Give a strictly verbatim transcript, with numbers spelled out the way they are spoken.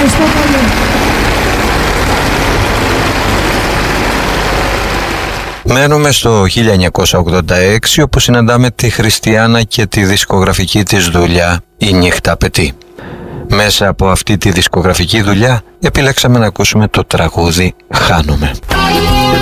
Ευχαριστώ πολύ. Μένουμε στο χίλια εννιακόσια ογδόντα έξι, όπου συναντάμε τη Χριστιάνα και τη δισκογραφική της δουλειά «Η νύχτα απαιτεί». Μέσα από αυτή τη δισκογραφική δουλειά επιλέξαμε να ακούσουμε το τραγούδι «Χάνομαι».